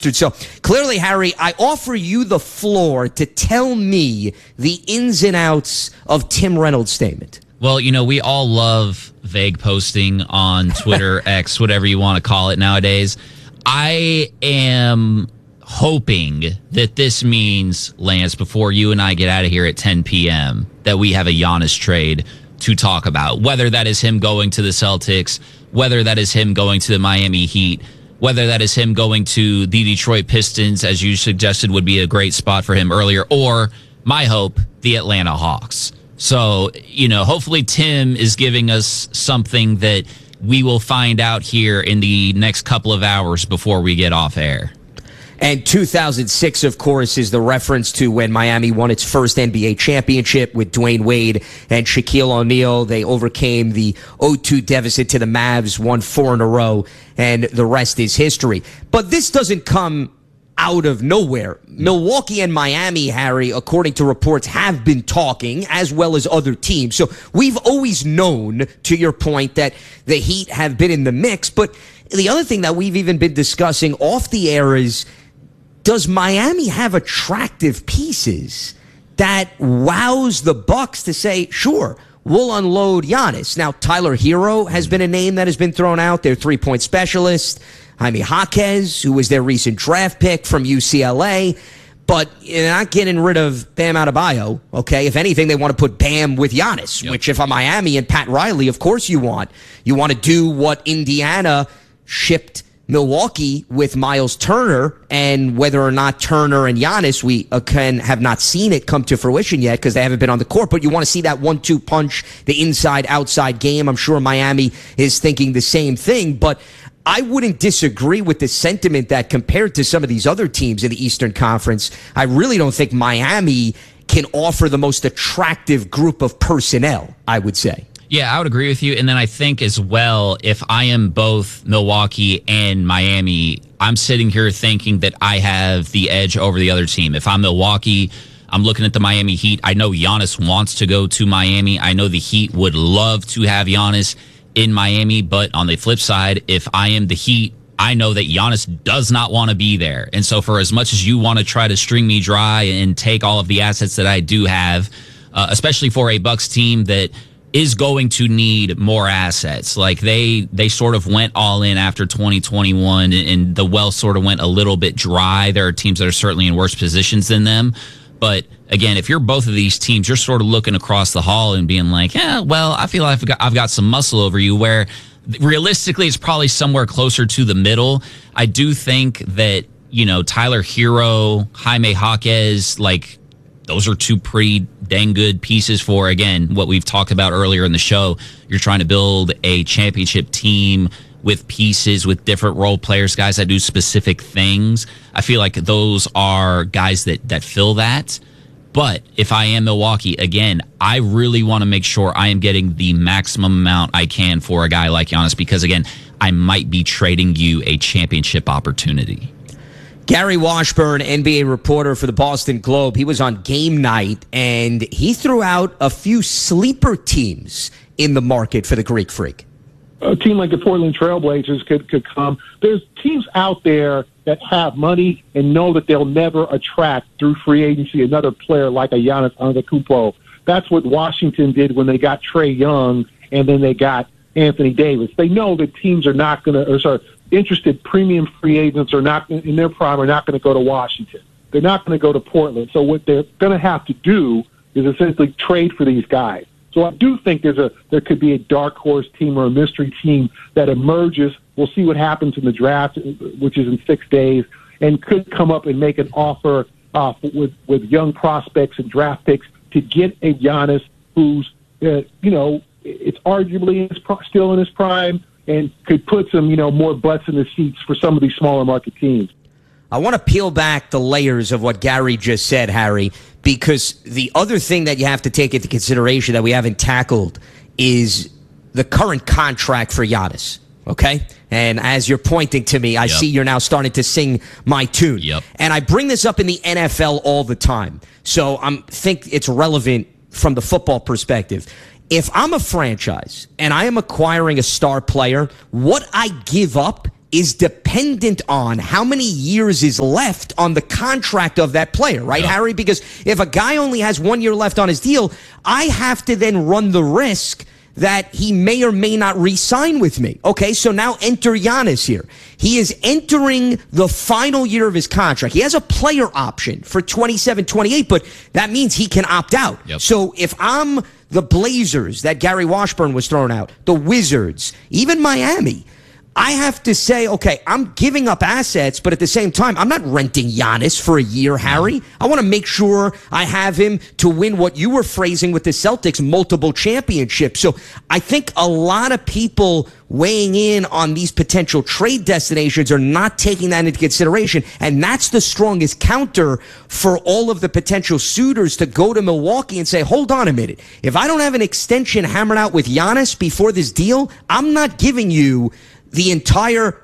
So clearly, Harry, I offer you the floor to tell me the ins and outs of Tim Reynolds' statement. Well, we all love vague posting on Twitter, X, whatever you want to call it nowadays. I am hoping that this means, Lance, before you and I get out of here at 10 p.m., that we have a Giannis trade to talk about, whether that is him going to the Celtics, whether that is him going to the Miami Heat, whether that is him going to the Detroit Pistons, as you suggested would be a great spot for him earlier, or, my hope, the Atlanta Hawks. So, hopefully Tim is giving us something that we will find out here in the next couple of hours before we get off air. And 2006, of course, is the reference to when Miami won its first NBA championship with Dwayne Wade and Shaquille O'Neal. They overcame the 0-2 deficit to the Mavs, won 4 in a row, and the rest is history. But this doesn't come out of nowhere. Milwaukee and Miami, Harry, according to reports, have been talking, as well as other teams. So we've always known, to your point, that the Heat have been in the mix. But the other thing that we've even been discussing off the air is, does Miami have attractive pieces that wows the Bucks to say, sure, we'll unload Giannis? Now, Tyler Hero has been a name that has been thrown out, their three-point specialist. Jaime Jaquez, who was their recent draft pick from UCLA. But you're not getting rid of Bam Adebayo, okay? If anything, they want to put Bam with Giannis, which if I'm Miami and Pat Riley, of course you want. You want to do what Indiana shipped Milwaukee with Miles Turner, and whether or not Turner and Giannis, we have not seen it come to fruition yet because they haven't been on the court, but you want to see that 1-2 punch, the inside-outside game. I'm sure Miami is thinking the same thing, but I wouldn't disagree with the sentiment that compared to some of these other teams in the Eastern Conference, I really don't think Miami can offer the most attractive group of personnel, I would say. Yeah, I would agree with you. And then I think as well, if I am both Milwaukee and Miami, I'm sitting here thinking that I have the edge over the other team. If I'm Milwaukee, I'm looking at the Miami Heat. I know Giannis wants to go to Miami. I know the Heat would love to have Giannis in Miami. But on the flip side, if I am the Heat, I know that Giannis does not want to be there. And so for as much as you want to try to string me dry and take all of the assets that I do have, especially for a Bucks team that is going to need more assets. Like they sort of went all in after 2021 and the well sort of went a little bit dry. There are teams that are certainly in worse positions than them. But again, if you're both of these teams, you're sort of looking across the hall and being like, yeah, well, I feel like I've got some muscle over you, where realistically it's probably somewhere closer to the middle. I do think that, Tyler Hero, Jaime Jaquez, like, those are two pretty dang good pieces for, again, what we've talked about earlier in the show. You're trying to build a championship team with pieces, with different role players, guys that do specific things. I feel like those are guys that fill that. But if I am Milwaukee, again, I really want to make sure I am getting the maximum amount I can for a guy like Giannis, because, again, I might be trading you a championship opportunity. Gary Washburn, NBA reporter for the Boston Globe, he was on game night, and he threw out a few sleeper teams in the market for the Greek Freak. A team like the Portland Trailblazers could come. There's teams out there that have money and know that they'll never attract through free agency another player like a Giannis Antetokounmpo. That's what Washington did when they got Trae Young and then they got Anthony Davis. They know that teams are not going to, interested premium free agents are not in their prime are not going to go to Washington. They're not going to go to Portland. So what they're going to have to do is essentially trade for these guys. So I do think there could be a dark horse team or a mystery team that emerges. We'll see what happens in the draft, which is in 6 days, and could come up and make an offer with young prospects and draft picks to get a Giannis who's it's arguably still in his prime, and could put some, more butts in the seats for some of these smaller market teams. I want to peel back the layers of what Gary just said, Harry, because the other thing that you have to take into consideration that we haven't tackled is the current contract for Giannis, okay? And as you're pointing to me, I see you're now starting to sing my tune. Yep. And I bring this up in the NFL all the time, so I think it's relevant from the football perspective. If I'm a franchise and I am acquiring a star player, what I give up is dependent on how many years is left on the contract of that player, right, Harry? Because if a guy only has 1 year left on his deal, I have to then run the risk that he may or may not re-sign with me. Okay, so now enter Giannis here. He is entering the final year of his contract. He has a player option for 27, 28, but that means he can opt out. So if I'm the Blazers that Gary Washburn was throwing out, the Wizards, even Miami, I have to say, okay, I'm giving up assets, but at the same time, I'm not renting Giannis for a year, Harry. I want to make sure I have him to win what you were phrasing with the Celtics, multiple championships. So I think a lot of people weighing in on these potential trade destinations are not taking that into consideration. And that's the strongest counter for all of the potential suitors to go to Milwaukee and say, hold on a minute. If I don't have an extension hammered out with Giannis before this deal, I'm not giving you the entire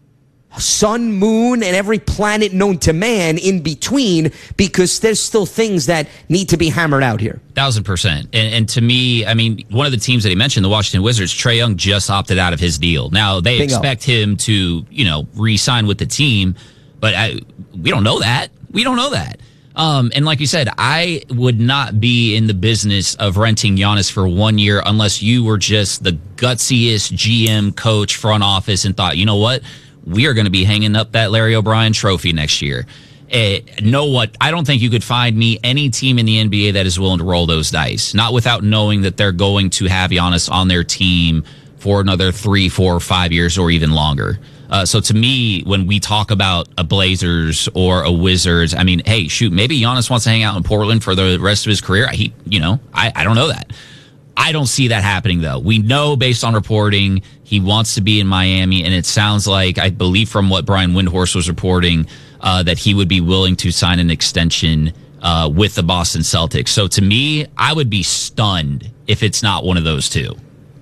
sun, moon, and every planet known to man in between, because there's still things that need to be hammered out here. 1,000%. And to me, I mean, one of the teams that he mentioned, the Washington Wizards, Trae Young just opted out of his deal. Now, they expect him to, re-sign with the team, but we don't know that. We don't know that. And like you said, I would not be in the business of renting Giannis for 1 year unless you were just the gutsiest GM, coach, front office, and thought, you know what? We are going to be hanging up that Larry O'Brien trophy next year. I don't think you could find me any team in the NBA that is willing to roll those dice, not without knowing that they're going to have Giannis on their team for another 3, 4, 5 years or even longer. So to me, when we talk about a Blazers or a Wizards, I mean, hey, shoot, maybe Giannis wants to hang out in Portland for the rest of his career. I don't know that. I don't see that happening, though. We know based on reporting he wants to be in Miami, and it sounds like, I believe from what Brian Windhorst was reporting, that he would be willing to sign an extension with the Boston Celtics. So to me, I would be stunned if it's not one of those two.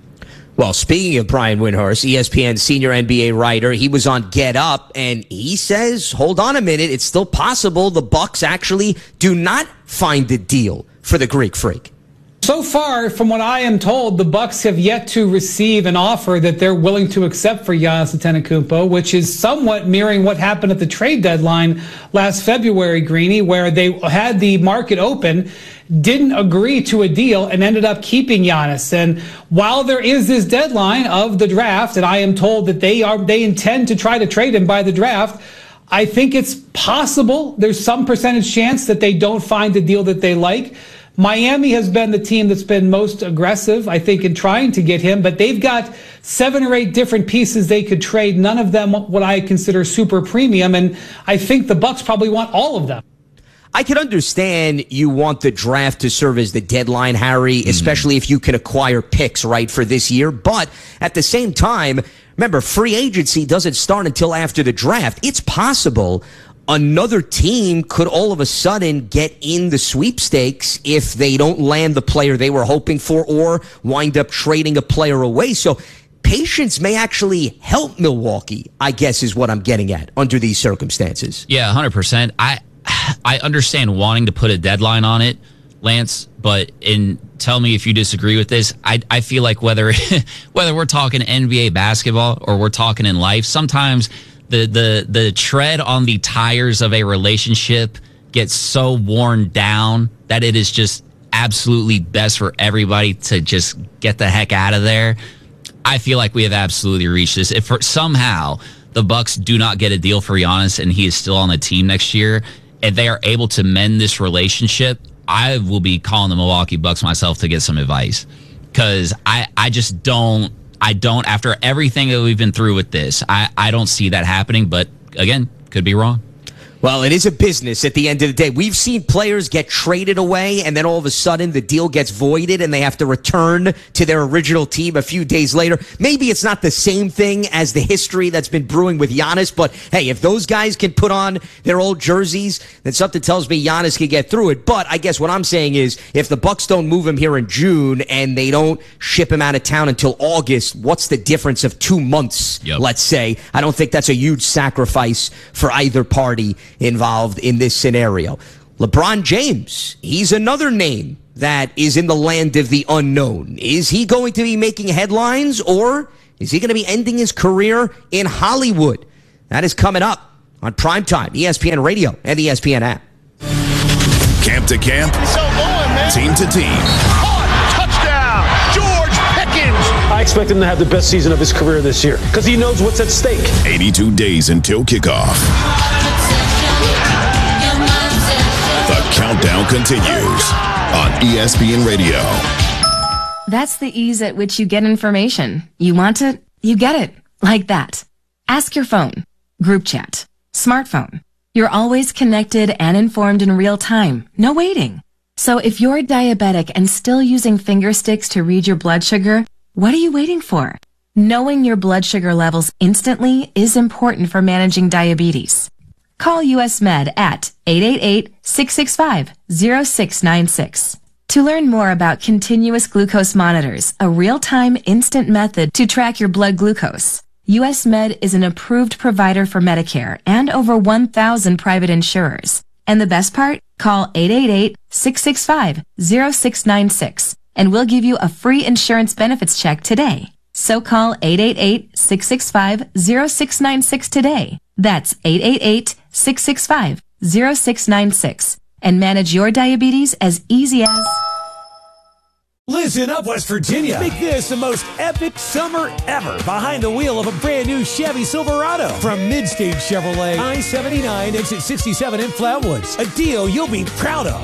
Well, speaking of Brian Windhorst, ESPN senior NBA writer, he was on Get Up, and he says, hold on a minute, it's still possible the Bucks actually do not find a deal for the Greek Freak. So far, from what I am told, the Bucks have yet to receive an offer that they're willing to accept for Giannis Antetokounmpo, which is somewhat mirroring what happened at the trade deadline last February, Greeny, where they had the market open, didn't agree to a deal, and ended up keeping Giannis. And while there is this deadline of the draft, and I am told that they intend to try to trade him by the draft, I think it's possible there's some percentage chance that they don't find a deal that they like. Miami has been the team that's been most aggressive, I think, in trying to get him, but they've got 7 or 8 different pieces they could trade, none of them what I consider super premium, and I think the Bucks probably want all of them. I can understand you want the draft to serve as the deadline, Harry, especially if you can acquire picks, right, for this year. But at the same time, remember, free agency doesn't start until after the draft. It's possible another team could all of a sudden get in the sweepstakes if they don't land the player they were hoping for or wind up trading a player away. So patience may actually help Milwaukee, I guess is what I'm getting at under these circumstances. Yeah, 100%. I understand wanting to put a deadline on it, Lance, but tell me if you disagree with this. I feel like whether we're talking NBA basketball or we're talking in life, sometimes the tread on the tires of a relationship gets so worn down that it is just absolutely best for everybody to just get the heck out of there. I feel like we have absolutely reached this. If somehow the Bucks do not get a deal for Giannis and he is still on the team next year, and they are able to mend this relationship, I will be calling the Milwaukee Bucks myself to get some advice, because I just don't. After everything that we've been through with this, I don't see that happening. But again, could be wrong. Well, it is a business at the end of the day. We've seen players get traded away, and then all of a sudden the deal gets voided and they have to return to their original team a few days later. Maybe it's not the same thing as the history that's been brewing with Giannis, but hey, if those guys can put on their old jerseys, then something tells me Giannis can get through it. But I guess what I'm saying is, if the Bucks don't move him here in June and they don't ship him out of town until August, what's the difference of 2 months, let's say? I don't think that's a huge sacrifice for either party involved in this scenario. LeBron James, he's another name that is in the land of the unknown. Is he going to be making headlines, or Is he going to be ending his career in Hollywood? That is coming up on Primetime, ESPN Radio and the ESPN app. Camp to camp, team to team. Touchdown, George Pickens. I expect him to have the best season of his career this year because he knows what's at stake. 82 days until kickoff. The countdown continues on ESPN Radio. That's the ease at which you get information. You want it, you get it. Like that. Ask your phone. Group chat. Smartphone. You're always connected and informed in real time. No waiting. So if you're diabetic and still using finger sticks to read your blood sugar, what are you waiting for? Knowing your blood sugar levels instantly is important for managing diabetes. Call US Med at 888-665-0696. To learn more about continuous glucose monitors, a real-time instant method to track your blood glucose, US Med is an approved provider for Medicare and over 1,000 private insurers. And the best part? Call 888-665-0696 and we'll give you a free insurance benefits check today. So call 888-665-0696 today. That's 888-665-0696 and manage your diabetes as easy as... Listen up, West Virginia. Make this the most epic summer ever behind the wheel of a brand new Chevy Silverado from Midstage Chevrolet, I-79, exit 67 in Flatwoods. A deal you'll be proud of.